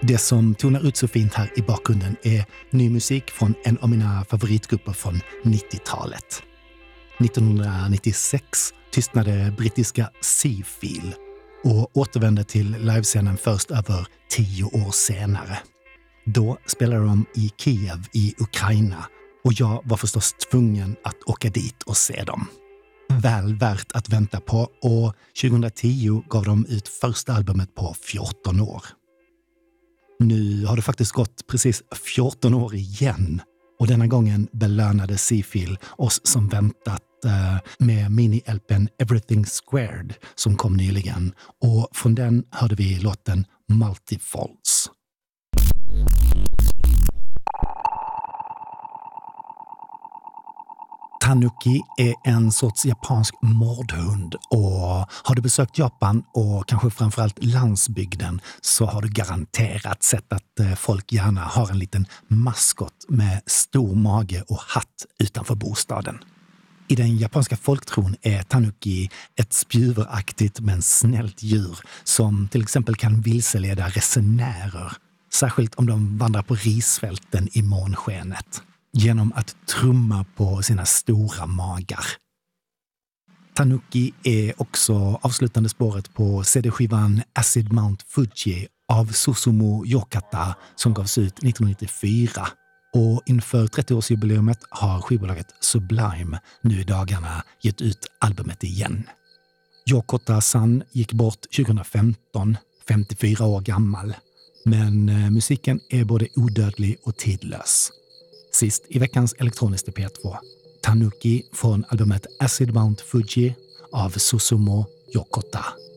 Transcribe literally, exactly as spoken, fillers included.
Det som tonar ut så fint här i bakgrunden är ny musik från en av mina favoritgrupper från nittiotalet. nittonhundranittiosex tystnade brittiska Seafeel och återvände till livescenen först över tio år senare. Då spelade de i Kiev i Ukraina och jag var förstås tvungen att åka dit och se dem. Väl värt att vänta på, och tjugohundratio gav de ut första albumet på fjorton år. Nu har det faktiskt gått precis fjorton år igen, och denna gången belönade Seafeel oss som väntat eh, med mini-L P:n Everything Squared som kom nyligen, och från den hörde vi låten Multifolds. Tanuki är en sorts japansk mordhund, och har du besökt Japan och kanske framförallt landsbygden så har du garanterat sett att folk gärna har en liten maskot med stor mage och hatt utanför bostaden. I den japanska folktron är Tanuki ett spjuveraktigt men snällt djur som till exempel kan vilseleda resenärer, särskilt om de vandrar på risfälten i månskenet, genom att trumma på sina stora magar. Tanuki är också avslutande spåret på C D-skivan Acid Mount Fuji av Susumu Yokata som gavs ut nittonhundranittiofyra. Och inför trettioårsjubileumet har skivbolaget Sublime nu i dagarna gett ut albumet igen. Yokota-san gick bort tjugohundrafemton, femtiofyra år gammal. Men musiken är både odödlig och tidlös. Sist i veckans elektroniska P två, Tanuki från albumet Acid Mount Fuji av Susumu Yokota.